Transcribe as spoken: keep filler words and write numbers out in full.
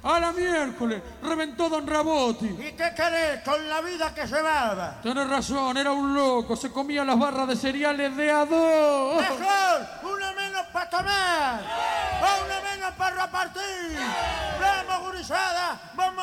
A la miércoles, reventó Don Raboti. ¿Y qué querés con la vida que llevaba? Tenés razón, era un loco, se comía las barras de cereales de a dos. Mejor, una menos para tomar.